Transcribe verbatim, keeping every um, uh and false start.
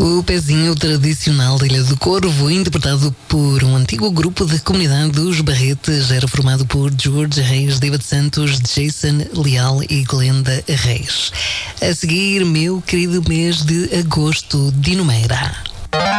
O pezinho tradicional da Ilha do Corvo, interpretado por um antigo grupo da comunidade dos Barretes, era formado por Jorge Reis, David Santos, Jason Leal e Glenda Reis. A seguir, meu querido mês de agosto, Dino Meira.